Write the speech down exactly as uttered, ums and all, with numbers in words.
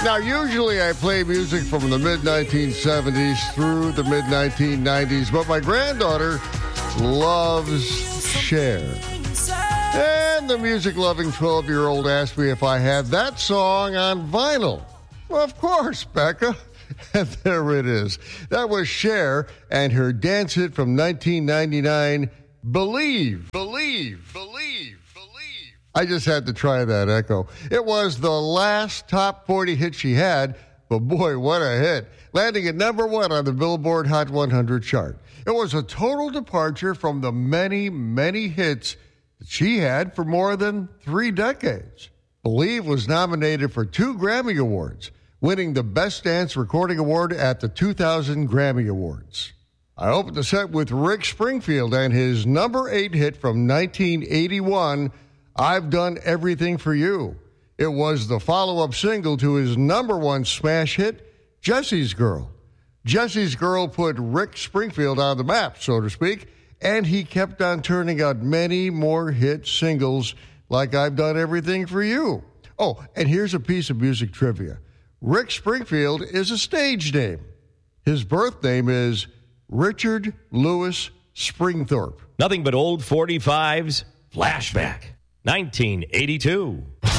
Now, usually I play music from the mid nineteen seventies through the mid nineteen nineties, but my granddaughter loves Cher. And the music-loving twelve-year-old asked me if I had that song on vinyl. Well, of course, Becca. And there it is. That was Cher and her dance hit from nineteen ninety-nine, Believe, Believe, Believe. I just had to try that echo. It was the last top forty hit she had, but boy, what a hit. Landing at number one on the Billboard Hot one hundred chart. It was a total departure from the many, many hits that she had for more than three decades. Believe was nominated for two Grammy Awards, winning the Best Dance Recording Award at the two thousand Grammy Awards. I opened the set with Rick Springfield and his number eight hit from nineteen eighty-one, I've Done Everything for You. It was the follow-up single to his number one smash hit, Jesse's Girl. Jesse's Girl put Rick Springfield on the map, so to speak, and he kept on turning out many more hit singles like I've Done Everything for You. Oh, and here's a piece of music trivia. Rick Springfield is a stage name. His birth name is Richard Lewis Springthorpe. Nothing but old forty-fives. Flashback. nineteen eighty-two.